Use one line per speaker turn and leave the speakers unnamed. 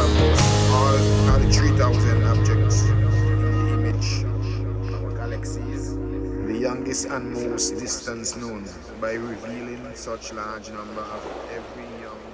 almost all the 3,000 objects in the image. Our galaxy is the youngest and most distance known by revealing such large number of every young